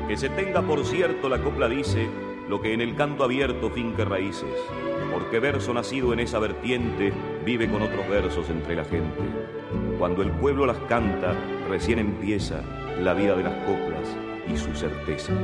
Que se tenga por cierto, la copla dice, lo que en el canto abierto finque raíces, porque verso nacido en esa vertiente vive con otros versos entre la gente. Cuando el pueblo las canta, recién empieza la vida de las coplas y su certeza.